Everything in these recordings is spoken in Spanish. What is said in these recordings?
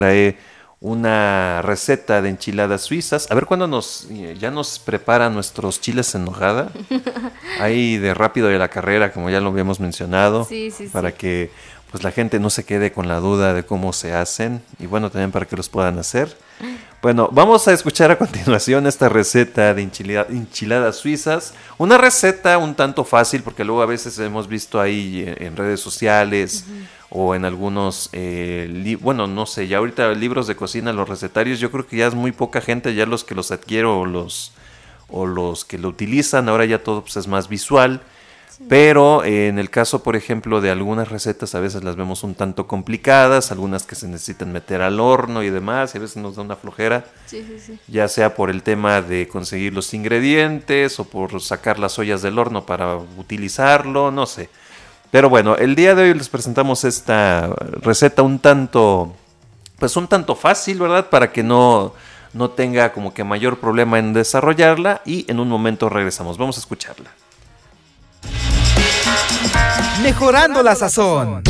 trae una receta de enchiladas suizas. A ver cuándo ya nos prepara nuestros chiles en nogada. Ahí de rápido de la carrera, como ya lo habíamos mencionado. Sí. Para que pues la gente no se quede con la duda de cómo se hacen. Y bueno, también para que los puedan hacer. Bueno, vamos a escuchar a continuación esta receta de enchiladas suizas. Una receta un tanto fácil, porque luego a veces hemos visto ahí en redes sociales o en algunos, no sé, ya ahorita libros de cocina, los recetarios, yo creo que ya es muy poca gente ya los que los adquiere o los que lo utilizan. Ahora ya todo pues, es más visual. Pero en el caso, por ejemplo, de algunas recetas a veces las vemos un tanto complicadas, algunas que se necesitan meter al horno y demás, y a veces nos da una flojera, ya sea por el tema de conseguir los ingredientes o por sacar las ollas del horno para utilizarlo, no sé. Pero bueno, el día de hoy les presentamos esta receta un tanto fácil, ¿verdad? Para que no tenga como que mayor problema en desarrollarla, y en un momento regresamos. Vamos a escucharla. Mejorando la sazón.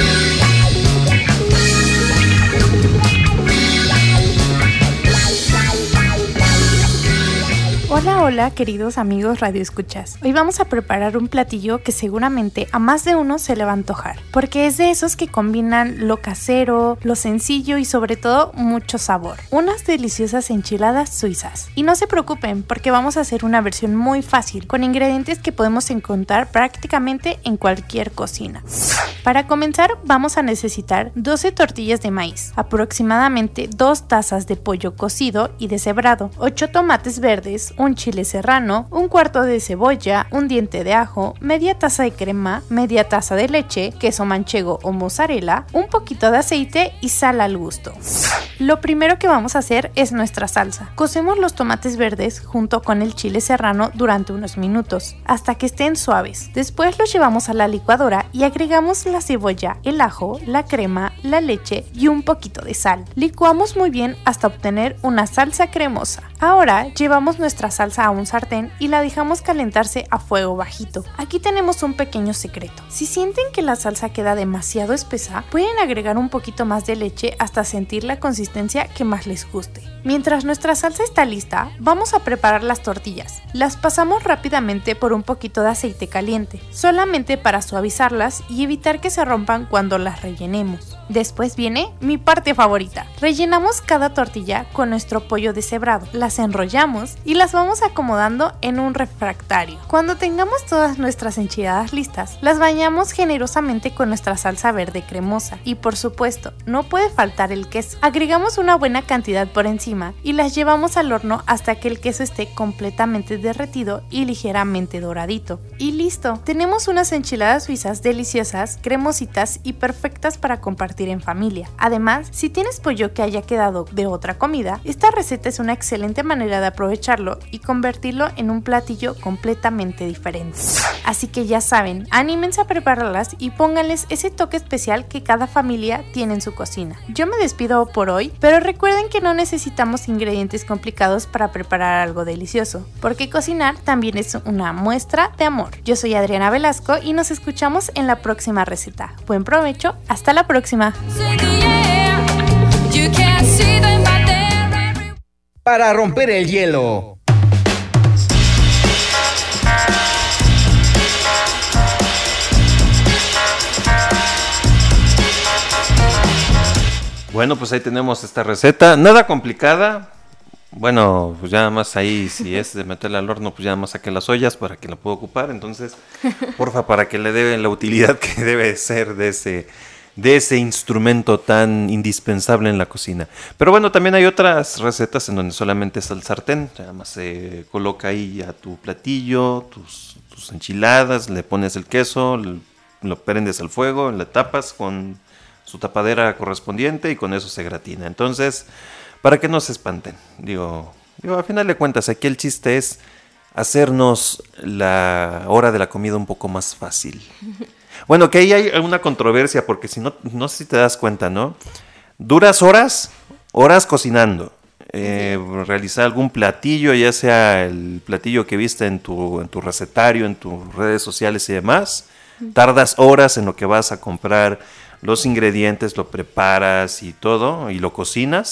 Hola queridos amigos radioescuchas. Hoy vamos a preparar un platillo que seguramente a más de uno se le va a antojar, porque es de esos que combinan lo casero, lo sencillo y sobre todo mucho sabor. Unas deliciosas enchiladas suizas. Y no se preocupen porque vamos a hacer una versión muy fácil, con ingredientes que podemos encontrar prácticamente en cualquier cocina. Para comenzar vamos a necesitar 12 tortillas de maíz, aproximadamente 2 tazas de pollo cocido y deshebrado, 8 tomates verdes, un chile serrano, un cuarto de cebolla, un diente de ajo, media taza de crema, media taza de leche, queso manchego o mozzarella, un poquito de aceite y sal al gusto. Lo primero que vamos a hacer es nuestra salsa. Cocemos los tomates verdes junto con el chile serrano durante unos minutos, hasta que estén suaves. Después los llevamos a la licuadora y agregamos la cebolla, el ajo, la crema, la leche y un poquito de sal. Licuamos muy bien hasta obtener una salsa cremosa. Ahora llevamos nuestra salsa a un sartén y la dejamos calentarse a fuego bajito. Aquí tenemos un pequeño secreto. Si sienten que la salsa queda demasiado espesa, pueden agregar un poquito más de leche hasta sentir la consistencia que más les guste. Mientras nuestra salsa está lista, vamos a preparar las tortillas. Las pasamos rápidamente por un poquito de aceite caliente, solamente para suavizarlas y evitar que se rompan cuando las rellenemos. Después viene mi parte favorita. Rellenamos cada tortilla con nuestro pollo deshebrado, las enrollamos y las vamos acomodando en un refractario. Cuando tengamos todas nuestras enchiladas listas, las bañamos generosamente con nuestra salsa verde cremosa y por supuesto, no puede faltar el queso. Agregamos una buena cantidad por encima y las llevamos al horno hasta que el queso esté completamente derretido y ligeramente doradito. Y listo, tenemos unas enchiladas suizas deliciosas, cremositas y perfectas para compartir en familia. Además, si tienes pollo que haya quedado de otra comida, esta receta es una excelente manera de aprovecharlo y convertirlo en un platillo completamente diferente. Así que ya saben, anímense a prepararlas y pónganles ese toque especial que cada familia tiene en su cocina. Yo me despido por hoy, pero recuerden que no necesitamos ingredientes complicados para preparar algo delicioso, porque cocinar también es una muestra de amor. Yo soy Adriana Velasco y nos escuchamos en la próxima receta. Buen provecho, hasta la próxima. Para romper el hielo. Bueno, pues ahí tenemos esta receta, nada complicada. Bueno, pues ya nada más ahí, si es de meterla al horno, pues ya nada más saqué las ollas para que la pueda ocupar. Entonces, porfa, para que le dé la utilidad que debe ser de ese instrumento tan indispensable en la cocina. Pero bueno, también hay otras recetas en donde solamente es el sartén. Nada más se coloca ahí a tu platillo, tus enchiladas, le pones el queso, lo prendes al fuego, le tapas con su tapadera correspondiente y con eso se gratina. Entonces, para que no se espanten, digo, a final de cuentas, aquí el chiste es hacernos la hora de la comida un poco más fácil. Bueno, que ahí hay una controversia, porque si no sé si te das cuenta, ¿no? Duras horas cocinando, realizar algún platillo, ya sea el platillo que viste en tu recetario, en tus redes sociales y demás. Tardas horas en lo que vas a comprar los ingredientes, lo preparas y todo, y lo cocinas.